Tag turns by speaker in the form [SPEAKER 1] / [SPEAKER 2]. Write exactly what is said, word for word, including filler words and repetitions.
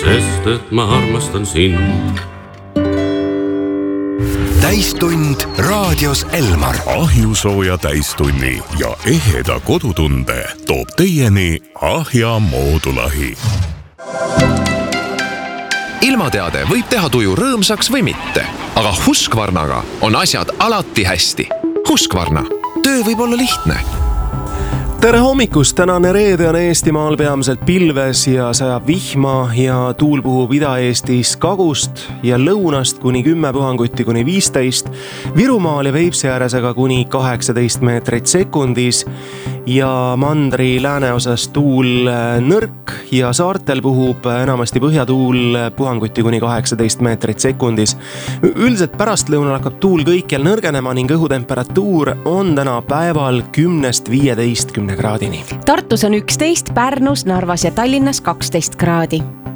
[SPEAKER 1] sest et ma armastan sind.
[SPEAKER 2] Täistund raadios Elmar.
[SPEAKER 3] Ahjusooja täistunni ja eheda kodutunde toob teieni Ahja moodulahi.
[SPEAKER 4] Ilmateade võib teha tuju rõõmsaks või mitte, aga Husqvarnaga on asjad alati hästi. Husqvarna. Töö võib olla lihtne.
[SPEAKER 5] Tere hommikust, tänane reede on Eestimaal peamiselt pilves ja sajab vihma ja tuul puhub Ida-Eestis kagust ja lõunast kuni kümme puhanguti kuni viisteist, Virumaal ja Veipsi ääres aga kuni kaheksateist meetrit sekundis ja mandri lääneosas tuul nõrk ja saartel puhub enamasti põhjatuul puhanguti kuni kaheksateist meetrit sekundis. Üldiselt pärastlõunal hakkab tuul kõikjal nõrgenema ning õhutemperatuur on täna päeval kümnest viieteistkümne kraadini.
[SPEAKER 6] Tartus on üksteist, Pärnus, Narvas ja Tallinnas kaksteist kraadi.